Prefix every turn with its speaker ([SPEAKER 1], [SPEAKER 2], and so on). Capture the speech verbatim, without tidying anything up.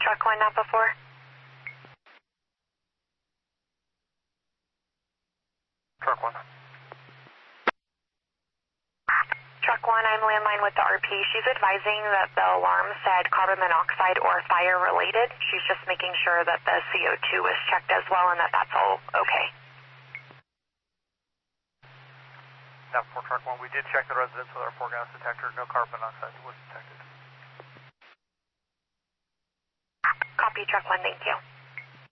[SPEAKER 1] Truck one, Napa four.
[SPEAKER 2] Truck one.
[SPEAKER 1] Truck one, I'm landline with the R P. She's advising that the alarm said carbon monoxide or fire related. She's just making sure that the C O two is checked as well and that that's all okay.
[SPEAKER 2] Napa four, Truck one, we did check the residence with our four gas detector. No carbon monoxide was detected.
[SPEAKER 1] Copy, Truck one, thank you.